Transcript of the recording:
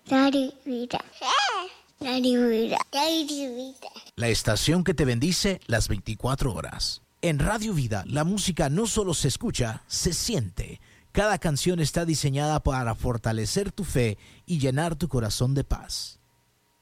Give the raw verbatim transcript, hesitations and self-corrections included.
Radio Vida. Radio Vida. Radio Vida. La estación que te bendice las veinticuatro horas. En Radio Vida, la música no solo se escucha, se siente. Cada canción está diseñada para fortalecer tu fe y llenar tu corazón de paz.